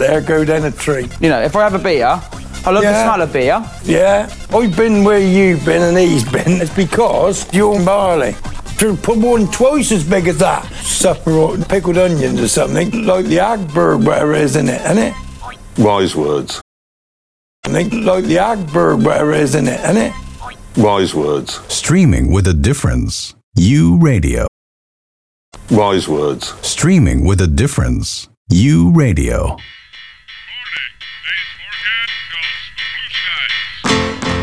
there, go down a tree. You know, if I have a beer, I love the smell of beer. Yeah, I've been where you've been and he's been. It's because you're barley. To put one twice as big as that. Supper pickled onions or something, like the Agberg, whatever it is in it, isn't it? Wise words. Like the Agberg, whatever it is in it, isn't it? Wise words. Streaming with a difference. U Radio. Wise words. Streaming with a difference. U Radio.